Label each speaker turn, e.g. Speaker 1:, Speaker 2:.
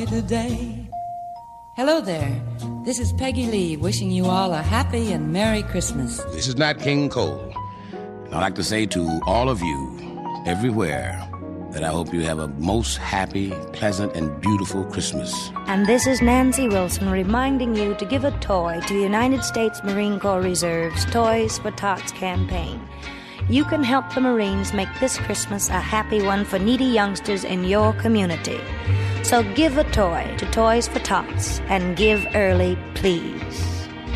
Speaker 1: toy today. Hello there. This is Peggy Lee wishing you all a happy and Merry Christmas.
Speaker 2: This is Nat King Cole. I'd like to say to all of you, everywhere, that I hope you have a most happy, pleasant, and beautiful Christmas.
Speaker 3: And this is Nancy Wilson reminding you to give a toy to the United States Marine Corps Reserve's Toys for Tots campaign. You can help the Marines make this Christmas a happy one for needy youngsters in your community. So give a toy to Toys for Tots and give early, please.